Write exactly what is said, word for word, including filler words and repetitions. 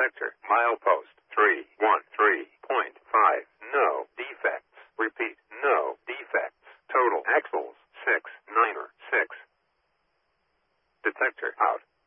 Detector. Milepost three one three point five. No defects. Repeat. No defects. Total axles six niner six. Detector out.